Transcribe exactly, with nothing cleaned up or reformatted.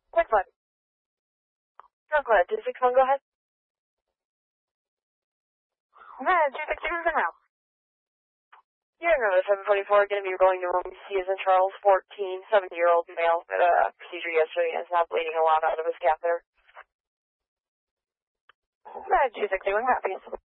Quick one. No, go ahead. two six one, go ahead. Okay, two six one now. Yeah, no, seven twenty-four, going to be rolling the room. C as in Charles, fourteen, seventy-year-old male, had a procedure yesterday and is now bleeding a lot out of his catheter. Okay, two six one, copy.